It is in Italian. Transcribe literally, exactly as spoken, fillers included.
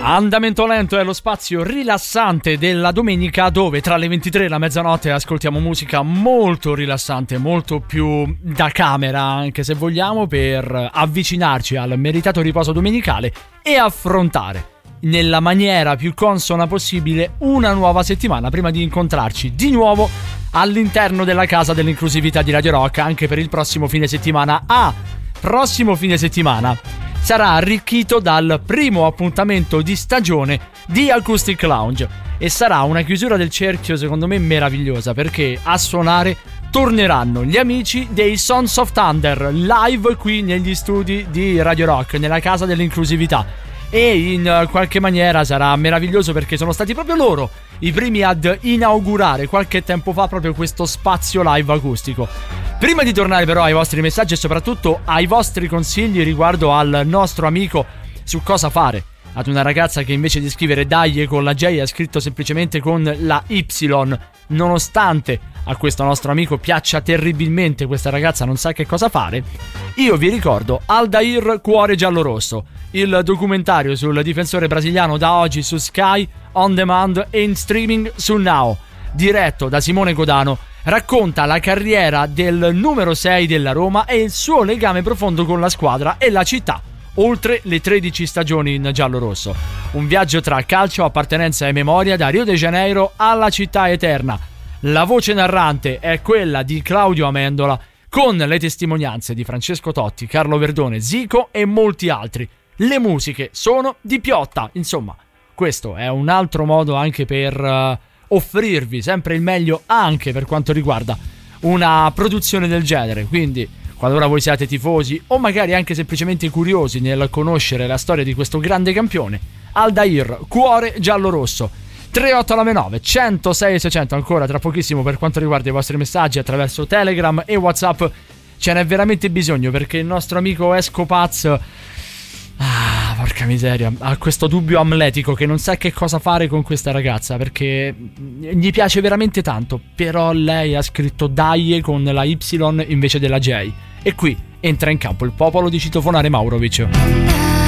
Andamento lento è lo spazio rilassante della domenica, dove tra le ventitré e la mezzanotte ascoltiamo musica molto rilassante, molto più da camera, anche se vogliamo, per avvicinarci al meritato riposo domenicale e affrontare nella maniera più consona possibile una nuova settimana, prima di incontrarci di nuovo all'interno della casa dell'inclusività di Radio Rock anche per il prossimo fine settimana. Ah, prossimo fine settimana sarà arricchito dal primo appuntamento di stagione di Acoustic Lounge e sarà una chiusura del cerchio secondo me meravigliosa, perché a suonare torneranno gli amici dei Sons of Thunder live qui negli studi di Radio Rock, nella casa dell'inclusività, e in qualche maniera sarà meraviglioso perché sono stati proprio loro i primi ad inaugurare qualche tempo fa proprio questo spazio live acustico. Prima di tornare però ai vostri messaggi e soprattutto ai vostri consigli riguardo al nostro amico su cosa fare ad una ragazza che invece di scrivere Dai con la J ha scritto semplicemente con la Y, nonostante a questo nostro amico piaccia terribilmente questa ragazza, non sa che cosa fare, io vi ricordo Aldair Cuore Giallorosso, il documentario sul difensore brasiliano, da oggi su Sky On Demand e in streaming su Now, diretto da Simone Godano. Racconta la carriera del numero sei della Roma e il suo legame profondo con la squadra e la città, oltre le tredici stagioni in giallorosso. Un viaggio tra calcio, appartenenza e memoria, da Rio de Janeiro alla città eterna. La voce narrante è quella di Claudio Amendola, con le testimonianze di Francesco Totti, Carlo Verdone, Zico e molti altri. Le musiche sono di Piotta. Insomma, questo è un altro modo anche per uh, offrirvi sempre il meglio anche per quanto riguarda una produzione del genere. Quindi, qualora voi siate tifosi o magari anche semplicemente curiosi nel conoscere la storia di questo grande campione, Aldair Cuore Giallorosso. Tre otto nove nove uno zero sei sei zero zero ancora tra pochissimo per quanto riguarda i vostri messaggi attraverso Telegram e WhatsApp. Ce n'è veramente bisogno, perché il nostro amico Escopaz, ah, porca miseria, ha questo dubbio amletico che non sa che cosa fare con questa ragazza, perché gli piace veramente tanto, però lei ha scritto Dai con la Y invece della J, e qui entra in campo il popolo di citofonare Maurovic.